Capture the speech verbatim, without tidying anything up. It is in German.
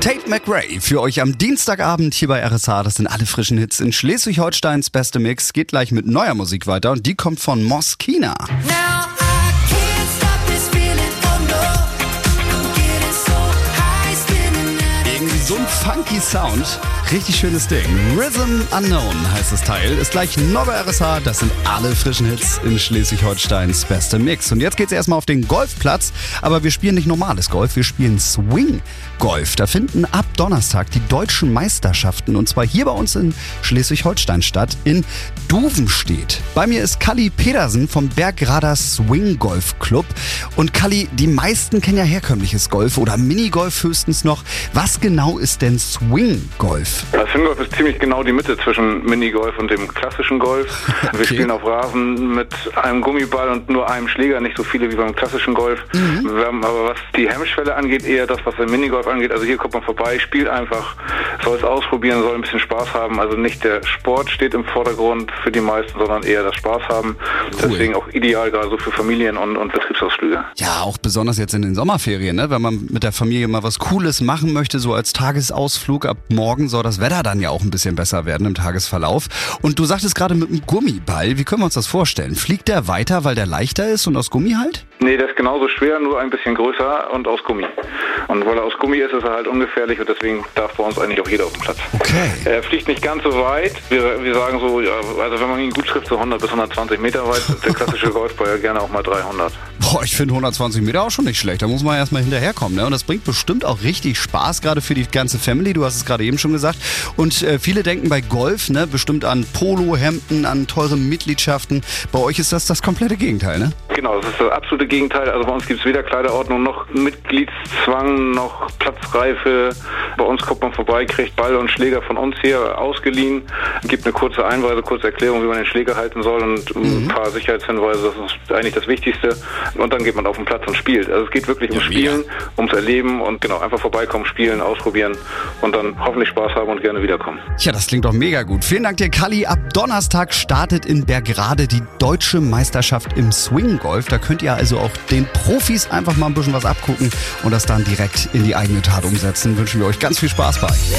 Tate McRae für euch am Dienstagabend hier bei R S H. Das sind alle frischen Hits in Schleswig-Holsteins beste Mix. Geht gleich mit neuer Musik weiter und die kommt von Moskina. Irgendwie so ein funky Sound. Richtig schönes Ding. Rhythm Unknown heißt das Teil. Ist gleich neu bei R S H. Das sind alle frischen Hits in Schleswig-Holsteins beste Mix. Und jetzt geht's erstmal auf den Golfplatz. Aber wir spielen nicht normales Golf, wir spielen Swing Golf. Da finden ab Donnerstag die deutschen Meisterschaften. Und zwar hier bei uns in Schleswig-Holstein statt, in Duvenstedt. Bei mir ist Kalli Pedersen vom Bergrader Swing Golf Club. Und Kalli, die meisten kennen ja herkömmliches Golf oder Minigolf höchstens noch. Was genau ist denn Swing Golf? Das Swing-Golf ist ziemlich genau die Mitte zwischen Minigolf und dem klassischen Golf. Wir Okay. spielen auf Rasen mit einem Gummiball und nur einem Schläger, nicht so viele wie beim klassischen Golf. Mhm. Wir haben aber, was die Hemmschwelle angeht, eher das, was im Minigolf angeht. Also hier kommt man vorbei, spielt einfach, soll es ausprobieren, soll ein bisschen Spaß haben. Also nicht der Sport steht im Vordergrund für die meisten, sondern eher das Spaß haben. Cool. Deswegen auch ideal gerade so für Familien und, und Betriebsausflüge. Ja, auch besonders jetzt in den Sommerferien, ne? Wenn man mit der Familie mal was Cooles machen möchte, so als Tagesausflug. Ab morgen soll das Wetter dann ja auch ein bisschen besser werden im Tagesverlauf. Und du sagtest gerade mit dem Gummiball, wie können wir uns das vorstellen? Fliegt der weiter, weil der leichter ist und aus Gummi halt? Nee, der ist genauso schwer, nur ein bisschen größer und aus Gummi. Und weil er aus Gummi ist, ist er halt ungefährlich und deswegen darf bei uns eigentlich auch jeder auf dem Platz. Okay. Er fliegt nicht ganz so weit. Wir, wir sagen so, ja, also wenn man ihn gut trifft, so hundert bis hundertzwanzig Meter weit. Der klassische Golfball ja gerne auch mal dreihundert. Boah, ich finde hundertzwanzig Meter auch schon nicht schlecht. Da muss man erstmal hinterherkommen, ne? Und das bringt bestimmt auch richtig Spaß, gerade für die ganze Family. Du hast es gerade eben schon gesagt. Und äh, viele denken bei Golf, ne, bestimmt an Polohemden, an teure Mitgliedschaften. Bei euch ist das das komplette Gegenteil, ne? Genau, das ist das absolute Gegenteil. Also bei uns gibt es weder Kleiderordnung noch Mitgliedszwang noch Platzreife. Bei uns kommt man vorbei, kriegt Ball und Schläger von uns hier ausgeliehen, gibt eine kurze Einweise, kurze Erklärung, wie man den Schläger halten soll und ein paar Sicherheitshinweise. Das ist eigentlich das Wichtigste. Und dann geht man auf den Platz und spielt. Also es geht wirklich ums Ja, Spielen, ums Erleben und genau, einfach vorbeikommen, spielen, ausprobieren und dann hoffentlich Spaß haben und gerne wiederkommen. Tja, das klingt doch mega gut. Vielen Dank dir, Kalli. Ab Donnerstag startet in Bergrade die deutsche Meisterschaft im Swing Golf. Da könnt ihr also auch den Profis einfach mal ein bisschen was abgucken und das dann direkt in die eigene Tat umsetzen. Wünschen wir euch ganz viel Spaß bei.